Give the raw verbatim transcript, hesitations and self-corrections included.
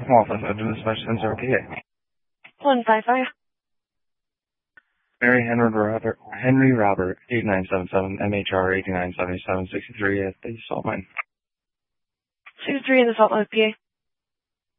Waffle Food to the Special Center, P A. one five five. Mary Henry Robert, Henry Robert, eight nine seven seven, M H R eighty-nine seventy-seven sixty-three at the Salt Mine. six three in the Salt Lake, P A.